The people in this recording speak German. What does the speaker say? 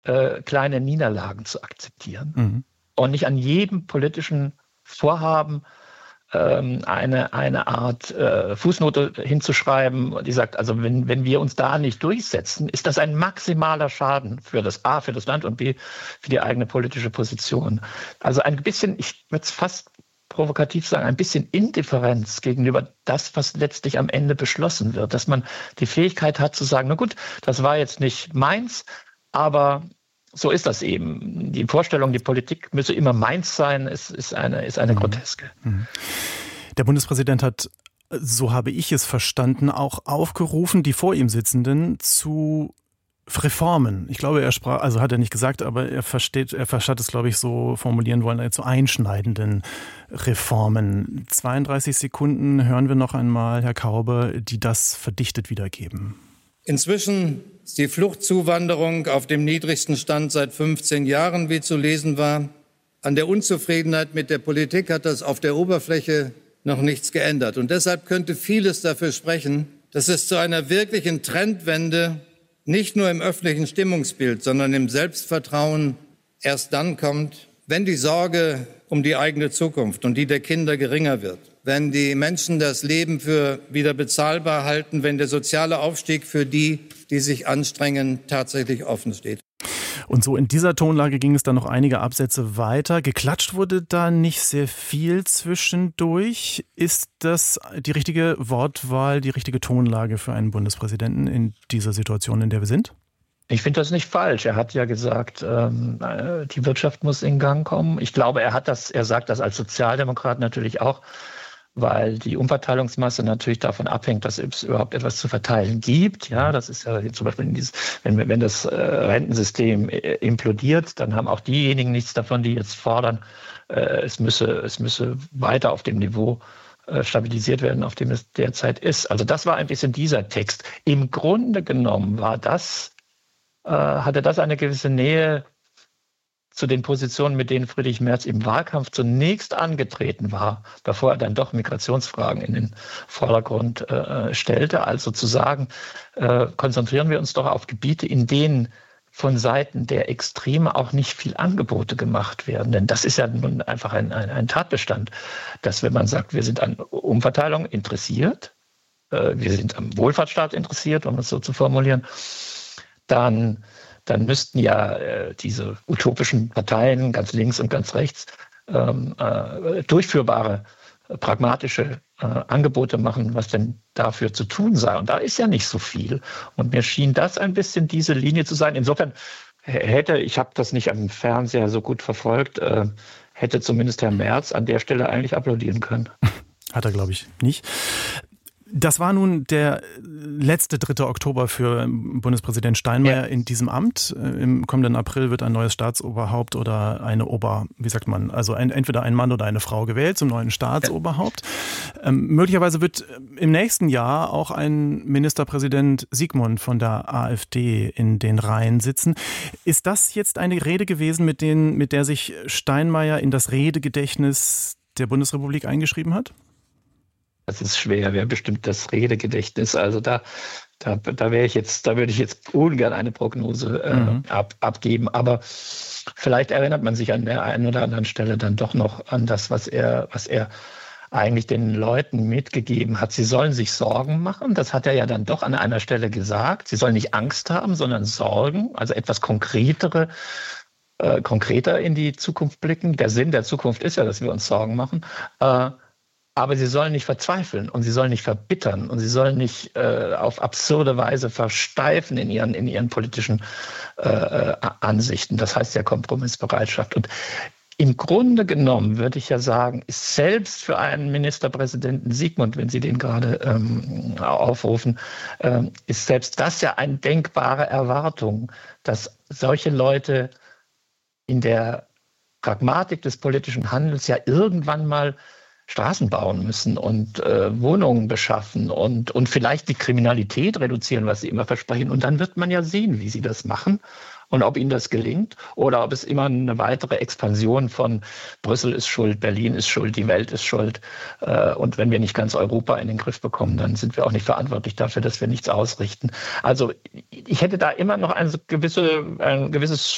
kleine Niederlagen zu akzeptieren und nicht an jedem politischen Vorhaben eine Art Fußnote hinzuschreiben, die sagt, also wenn wir uns da nicht durchsetzen, ist das ein maximaler Schaden für das A, für das Land und B, für die eigene politische Position. Also ein bisschen, ich würde es fast provokativ sagen, ein bisschen Indifferenz gegenüber das, was letztlich am Ende beschlossen wird. Dass man die Fähigkeit hat zu sagen, na gut, das war jetzt nicht meins, aber so ist das eben. Die Vorstellung, die Politik müsse immer meins sein, ist eine groteske. Der Bundespräsident hat, so habe ich es verstanden, auch aufgerufen, die vor ihm Sitzenden zu Reformen. Ich glaube, er sprach, also hat er nicht gesagt, aber er versteht es, glaube ich, so formulieren wollen, zu einschneidenden Reformen. 32 Sekunden hören wir noch einmal, Herr Kaube, die das verdichtet wiedergeben. Inzwischen ist die Fluchtzuwanderung auf dem niedrigsten Stand seit 15 Jahren, wie zu lesen war. An der Unzufriedenheit mit der Politik hat das auf der Oberfläche noch nichts geändert. Und deshalb könnte vieles dafür sprechen, dass es zu einer wirklichen Trendwende nicht nur im öffentlichen Stimmungsbild, sondern im Selbstvertrauen erst dann kommt, wenn die Sorge um die eigene Zukunft und die der Kinder geringer wird, wenn die Menschen das Leben für wieder bezahlbar halten, wenn der soziale Aufstieg für die sich anstrengen, tatsächlich offen steht. Und so in dieser Tonlage ging es dann noch einige Absätze weiter. Geklatscht wurde da nicht sehr viel zwischendurch. Ist das die richtige Wortwahl, die richtige Tonlage für einen Bundespräsidenten in dieser Situation, in der wir sind? Ich finde das nicht falsch. Er hat ja gesagt, die Wirtschaft muss in Gang kommen. Ich glaube, er sagt das als Sozialdemokrat natürlich auch, weil die Umverteilungsmasse natürlich davon abhängt, dass es überhaupt etwas zu verteilen gibt. Ja, das ist ja zum Beispiel wenn das Rentensystem implodiert, dann haben auch diejenigen nichts davon, die jetzt fordern, es müsse weiter auf dem Niveau stabilisiert werden, auf dem es derzeit ist. Also das war ein bisschen dieser Text. Im Grunde genommen hatte das eine gewisse Nähe zu den Positionen, mit denen Friedrich Merz im Wahlkampf zunächst angetreten war, bevor er dann doch Migrationsfragen in den Vordergrund stellte. Also zu sagen, konzentrieren wir uns doch auf Gebiete, in denen von Seiten der Extreme auch nicht viel Angebote gemacht werden. Denn das ist ja nun einfach ein Tatbestand, dass wenn man sagt, wir sind an Umverteilung interessiert, wir sind am Wohlfahrtsstaat interessiert, um es so zu formulieren, dann müssten ja diese utopischen Parteien, ganz links und ganz rechts, durchführbare, pragmatische Angebote machen, was denn dafür zu tun sei. Und da ist ja nicht so viel. Und mir schien das ein bisschen diese Linie zu sein. Insofern ich habe das nicht am Fernseher so gut verfolgt, hätte zumindest Herr Merz an der Stelle eigentlich applaudieren können. Hat er, glaube ich, nicht. Das war nun der letzte 3. Oktober für Bundespräsident Steinmeier in diesem Amt. Im kommenden April wird ein neues Staatsoberhaupt oder entweder ein Mann oder eine Frau gewählt zum neuen Staatsoberhaupt. Möglicherweise wird im nächsten Jahr auch ein Ministerpräsident Sigmund von der AfD in den Reihen sitzen. Ist das jetzt eine Rede gewesen, mit der sich Steinmeier in das Redegedächtnis der Bundesrepublik eingeschrieben hat? Das ist schwer, wer bestimmt das Redegedächtnis? Also da würde ich jetzt ungern eine Prognose abgeben. Aber vielleicht erinnert man sich an der einen oder anderen Stelle dann doch noch an das, was er eigentlich den Leuten mitgegeben hat. Sie sollen sich Sorgen machen. Das hat er ja dann doch an einer Stelle gesagt. Sie sollen nicht Angst haben, sondern Sorgen, also etwas konkreter in die Zukunft blicken. Der Sinn der Zukunft ist ja, dass wir uns Sorgen machen. Aber sie sollen nicht verzweifeln und sie sollen nicht verbittern und sie sollen nicht auf absurde Weise versteifen in ihren politischen Ansichten. Das heißt ja Kompromissbereitschaft. Und im Grunde genommen würde ich ja sagen, ist selbst für einen Ministerpräsidenten Sigmund, wenn Sie den gerade aufrufen, ist selbst das ja eine denkbare Erwartung, dass solche Leute in der Pragmatik des politischen Handels ja irgendwann mal Straßen bauen müssen und Wohnungen beschaffen und vielleicht die Kriminalität reduzieren, was sie immer versprechen. Und dann wird man ja sehen, wie sie das machen und ob ihnen das gelingt oder ob es immer eine weitere Expansion von Brüssel ist schuld, Berlin ist schuld, die Welt ist schuld. Und wenn wir nicht ganz Europa in den Griff bekommen, dann sind wir auch nicht verantwortlich dafür, dass wir nichts ausrichten. Also ich hätte da immer noch ein gewisses